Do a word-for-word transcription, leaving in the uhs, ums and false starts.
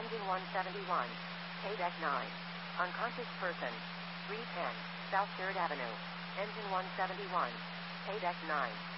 Engine one seventy-one. K-Deck nine. Unconscious person. three ten. South third Avenue. Engine one seventy-one. K-Deck nine.